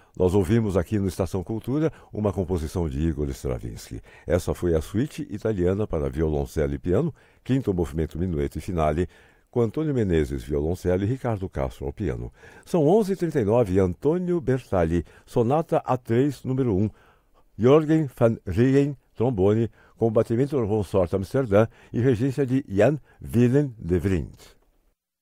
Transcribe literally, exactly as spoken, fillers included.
Nós ouvimos aqui no Estação Cultura uma composição de Igor Stravinsky. Essa foi a suíte italiana para violoncelo e piano, quinto movimento minueto e finale, com Antônio Menezes, violoncelo, e Ricardo Castro ao piano. São onze e trinta e nove e Antônio Bertagli, sonata A três, número um, Jürgen van Rijn, trombone, com batimento consort Amsterdã e regência de Jan Willem de Vriend.